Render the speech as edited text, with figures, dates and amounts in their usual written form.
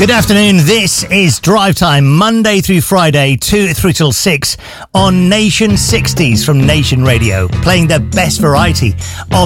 Good afternoon. This is Drive Time, Monday through Friday, 2 through till 6 on Nation 60s from Nation Radio, playing the best variety of